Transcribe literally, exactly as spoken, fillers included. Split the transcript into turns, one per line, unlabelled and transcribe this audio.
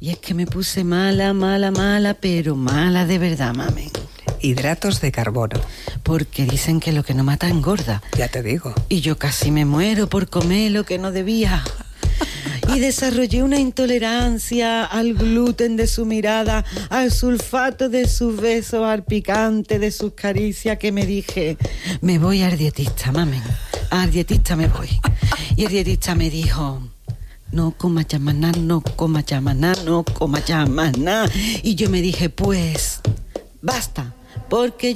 Y es que me puse mala, mala, mala, pero mala de verdad, mamen.
Hidratos de carbono.
Porque dicen que lo que no mata engorda.
Ya te digo.
Y yo casi me muero por comer lo que no debía. Y desarrollé una intolerancia al gluten de su mirada, al sulfato de sus besos, al picante de sus caricias, que me dije, me voy al dietista, mamen. Al dietista me voy. Y el dietista me dijo, no comas ya más nada, no comas ya más nada, no comas ya más nada. Y yo me dije, pues, basta, porque